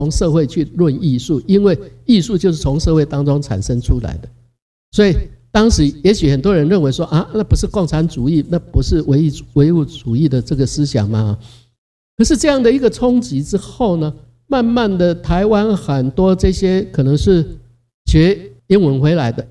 从社会去论艺术，因为艺术就是从社会当中产生出来的。所以当时也许很多人认为说啊，那不是共产主义，那不是唯物主义的这个思想吗？可是这样的一个冲击之后呢，慢慢的台湾很多这些可能是学英文回来的，